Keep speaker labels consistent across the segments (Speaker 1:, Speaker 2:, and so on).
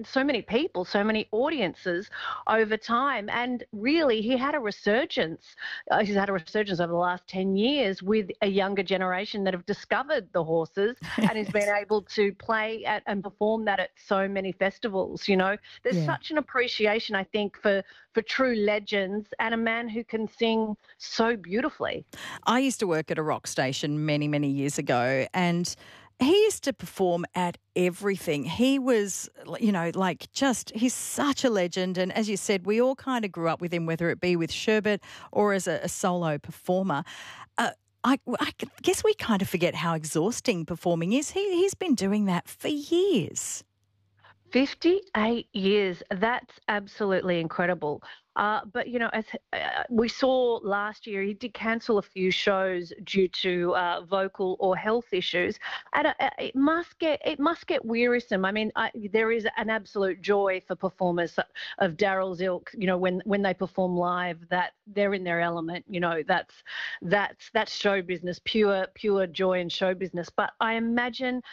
Speaker 1: so many people, so many audiences over time. And really, he had a resurgence. He's had a resurgence over the last 10 years with a younger generation that have discovered the horses, and he's been able to play at and perform that at so many festivals. There's
Speaker 2: Yeah.
Speaker 1: such an appreciation, I think, for true legends and a man who can sing so beautifully.
Speaker 2: I used to work at a rock station many, many years ago, and he used to perform at everything. He was, he's such a legend. And as you said, we all kind of grew up with him, whether it be with Sherbet or as a solo performer. I guess we kind of forget how exhausting performing is. He's been doing that for years.
Speaker 1: 58 years. That's absolutely incredible. But, as we saw last year, he did cancel a few shows due to vocal or health issues. And it must get wearisome. I mean, there is an absolute joy for performers of Daryl's ilk, when they perform live, that they're in their element. That's show business, pure joy in show business. But I imagine,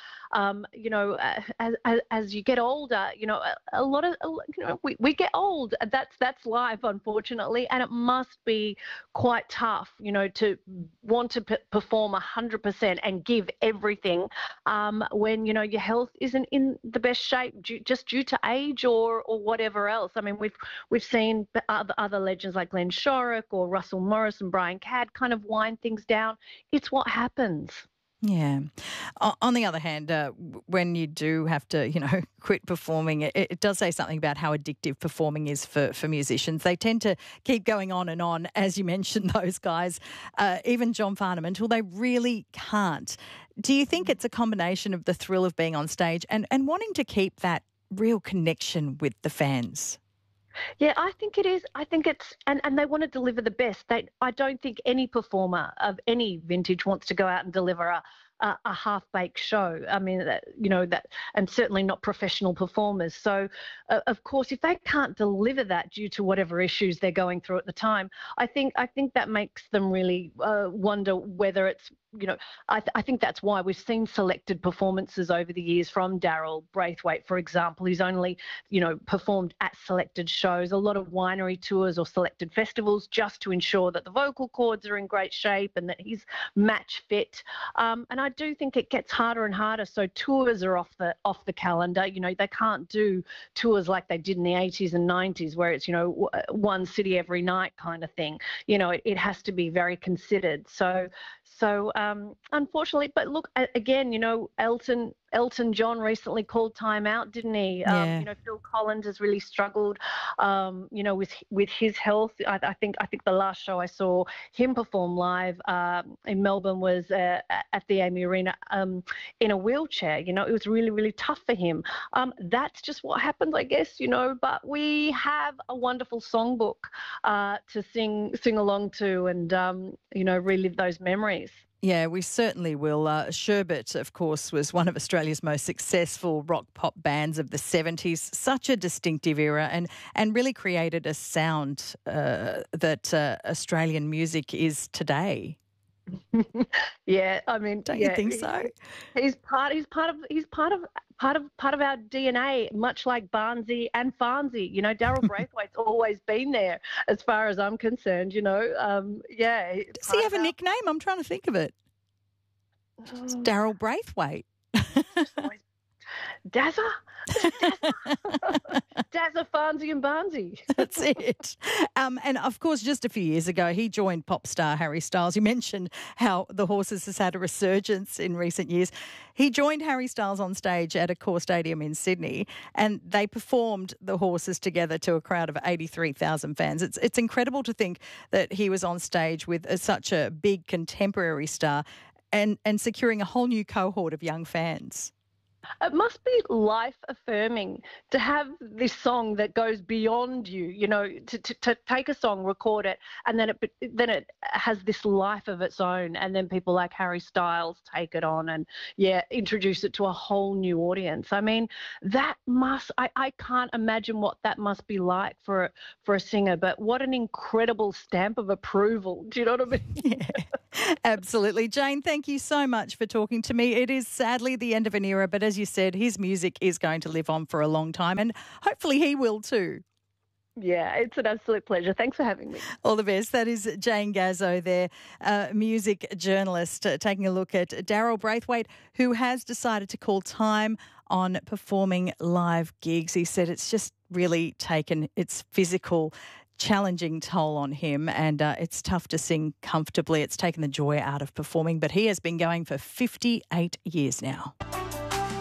Speaker 1: as you get older, a lot of, we get old. That's life, unfortunately, and it must be quite tough, to want to perform 100% and give everything when your health isn't in the best shape just due to age or whatever else. I mean, we've seen other legends like Glenn Shorrock or Russell Morris and Brian Cadd kind of wind things down. It's what happens.
Speaker 2: Yeah. On the other hand, when you do have to, quit performing, it does say something about how addictive performing is for musicians. They tend to keep going on and on, as you mentioned, those guys, even John Farnham, until they really can't. Do you think it's a combination of the thrill of being on stage and wanting to keep that real connection with the fans?
Speaker 1: Yeah, I think it is. I think it's, and they want to deliver the best. I don't think any performer of any vintage wants to go out and deliver a half-baked show. I mean, and certainly not professional performers. So, of course, if they can't deliver that due to whatever issues they're going through at the time, I think that makes them really wonder whether it's, I think that's why we've seen selected performances over the years from Daryl Braithwaite, for example. He's only, performed at selected shows, a lot of winery tours or selected festivals, just to ensure that the vocal cords are in great shape and that he's match fit. And I do think it gets harder and harder. So tours are off the calendar. They can't do tours like they did in the 80s and 90s, where it's, one city every night kind of thing. It has to be very considered. So unfortunately, but look, again, Elton John recently called time out, didn't he?
Speaker 2: Yeah.
Speaker 1: Phil Collins has really struggled, with his health. I think the last show I saw him perform live in Melbourne was at the Amy Arena in a wheelchair. It was really, really tough for him. That's just what happens, I guess. But we have a wonderful songbook to sing along to, and relive those memories.
Speaker 2: Yeah, we certainly will. Sherbet, of course, was one of Australia's most successful rock pop bands of the 70s. Such a distinctive era, and really created a sound that Australian music is today.
Speaker 1: Yeah, I mean,
Speaker 2: don't you think so?
Speaker 1: He's part of our DNA, much like Barnsey and Farnsey. Darryl Braithwaite's always been there, as far as I'm concerned. Yeah.
Speaker 2: Does he have a nickname? I'm trying to think of it. It's Darryl Braithwaite.
Speaker 1: Dazza, Farnsey and Barnsey.
Speaker 2: That's it. And of course, just a few years ago, he joined pop star Harry Styles. You mentioned how the Horses has had a resurgence in recent years. He joined Harry Styles on stage at Accor Stadium in Sydney, and they performed the Horses together to a crowd of 83,000 fans. It's incredible to think that he was on stage with such a big contemporary star and securing a whole new cohort of young fans.
Speaker 1: It must be life-affirming to have this song that goes beyond you, to take a song, record it, and then it has this life of its own, and then people like Harry Styles take it on and, introduce it to a whole new audience. I mean, I can't imagine what that must be like for a singer, but what an incredible stamp of approval. Do you know what I mean?
Speaker 2: Yeah. Absolutely. Jane, thank you so much for talking to me. It is sadly the end of an era, but as you said, his music is going to live on for a long time, and hopefully he will too.
Speaker 1: Yeah, it's an absolute pleasure. Thanks for having me.
Speaker 2: All the best. That is Jane Gazzo there, music journalist, taking a look at Daryl Braithwaite, who has decided to call time on performing live gigs. He said it's just really taken its physical challenging toll on him, and it's tough to sing comfortably. It's taken the joy out of performing, but he has been going for 58 years now.